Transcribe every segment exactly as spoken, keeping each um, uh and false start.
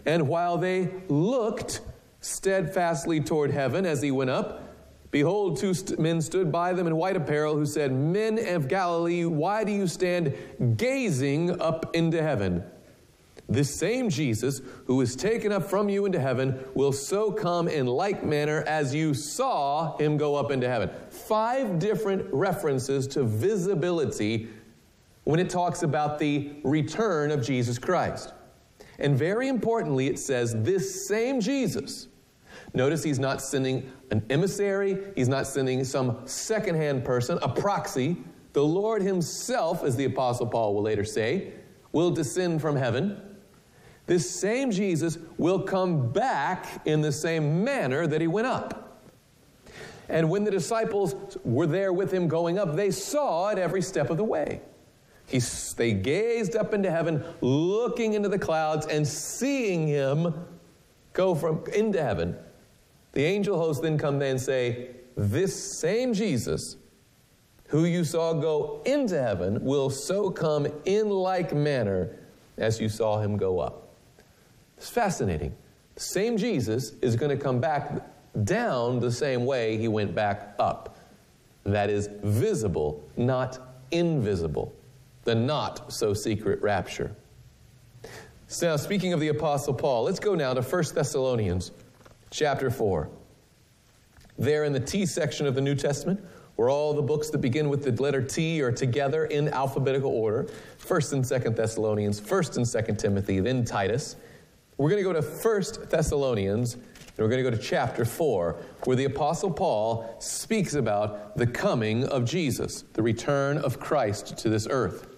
And while they looked steadfastly toward heaven as he went up, behold, two st- men stood by them in white apparel, who said, Men of Galilee, why do you stand gazing up into heaven? This same Jesus, who is taken up from you into heaven, will so come in like manner as you saw him go up into heaven. Five different references to visibility when it talks about the return of Jesus Christ. And very importantly, it says, this same Jesus. Notice he's not sending an emissary. He's not sending some second-hand person, a proxy. The Lord himself, as the Apostle Paul will later say, will descend from heaven. This same Jesus will come back in the same manner that he went up. And when the disciples were there with him going up, they saw it every step of the way. He, they gazed up into heaven, looking into the clouds and seeing him go from into heaven. The angel hosts then come there and say, this same Jesus who you saw go into heaven will so come in like manner as you saw him go up. It's fascinating. The same Jesus is going to come back down the same way he went back up. That is visible, not invisible. The not so secret rapture. So now, speaking of the Apostle Paul, let's go now to First Thessalonians chapter four. There in the T section of the New Testament, where all the books that begin with the letter T are together in alphabetical order. First and Second Thessalonians, First and Second Timothy, then Titus. We're going to go to First Thessalonians, and we're going to go to chapter four, where the Apostle Paul speaks about the coming of Jesus, the return of Christ to this earth.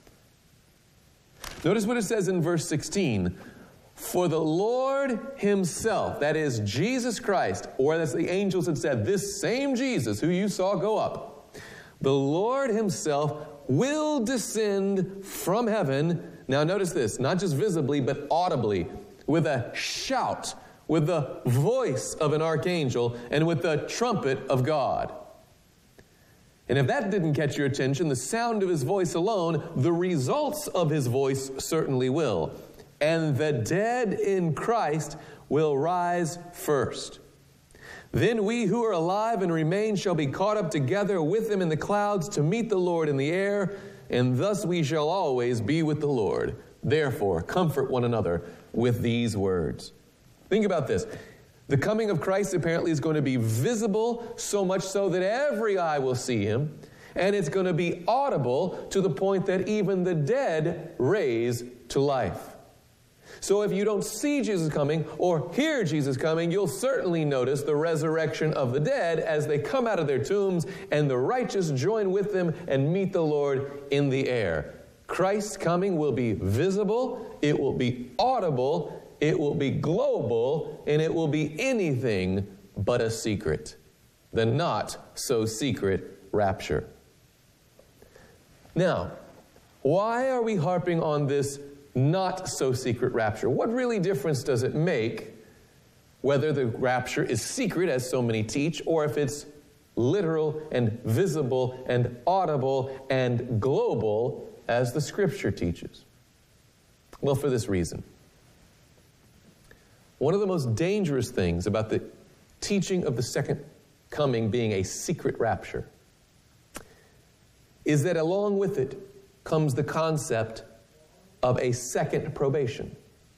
Notice what it says in verse sixteen. For the Lord himself, that is Jesus Christ, or as the angels had said, this same Jesus who you saw go up, the Lord himself will descend from heaven. Now notice this, not just visibly, but audibly, with a shout, with the voice of an archangel, and with the trumpet of God. And if that didn't catch your attention, the sound of his voice alone, the results of his voice certainly will. And the dead in Christ will rise first. Then we who are alive and remain shall be caught up together with them in the clouds to meet the Lord in the air, and thus we shall always be with the Lord. Therefore, comfort one another with these words. Think about this. The coming of Christ apparently is going to be visible, so much so that every eye will see him, and it's going to be audible to the point that even the dead raise to life. So if you don't see Jesus coming or hear Jesus coming, you'll certainly notice the resurrection of the dead as they come out of their tombs and the righteous join with them and meet the Lord in the air. Christ's coming will be visible, it will be audible, it will be global, and it will be anything but a secret. The not so secret rapture. Now, why are we harping on this not so secret rapture? What really difference does it make whether the rapture is secret, as so many teach, or if it's literal and visible and audible and global, as the Scripture teaches? Well, for this reason. One of the most dangerous things about the teaching of the second coming being a secret rapture is that along with it comes the concept of a second probation.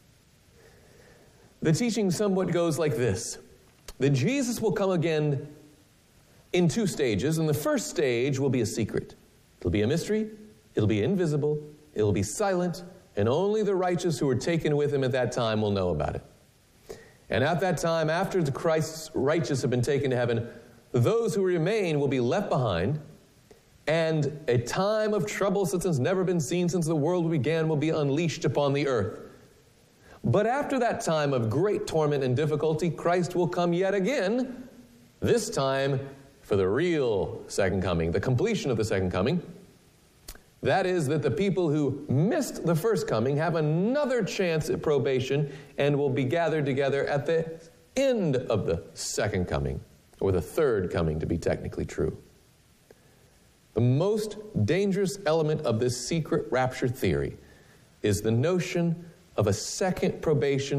The teaching somewhat goes like this, that Jesus will come again in two stages, and the first stage will be a secret. It'll be a mystery, it'll be invisible, it'll be silent, and only the righteous who are taken with him at that time will know about it. And at that time, after the Christ's righteous have been taken to heaven, those who remain will be left behind, and a time of trouble such as has never been seen since the world began will be unleashed upon the earth. But after that time of great torment and difficulty, Christ will come yet again, this time for the real second coming, the completion of the second coming. That is, that the people who missed the first coming have another chance at probation and will be gathered together at the end of the second coming, or the third coming to be technically true. The most dangerous element of this secret rapture theory is the notion of a second probation